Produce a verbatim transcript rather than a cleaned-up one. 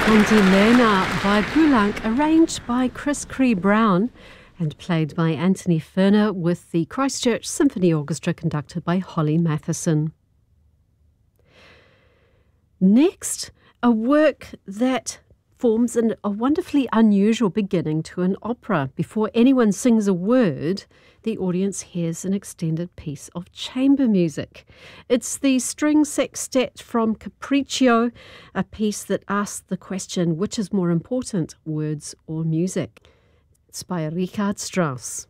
Cantilena by Poulenc, arranged by Chris Cree Brown and played by Anthony Ferner with the Christchurch Symphony Orchestra conducted by Holly Matheson. Next, a work that forms an, a wonderfully unusual beginning to an opera. Before anyone sings a word, the audience hears an extended piece of chamber music. It's the string sextet from Capriccio, a piece that asks the question, which is more important, words or music? It's by Richard Strauss.